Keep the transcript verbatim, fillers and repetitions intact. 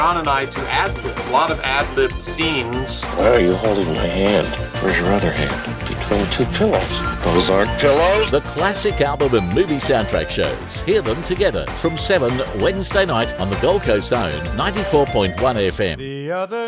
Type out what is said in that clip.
John and I to ad-lib, a lot of ad-lib scenes. Why are you holding my hand? Where's your other hand? Between two pillows. Those aren't pillows. The classic album and movie soundtrack shows. Hear them together from seven Wednesday night on the Gold Coast own ninety-four point one F M. The other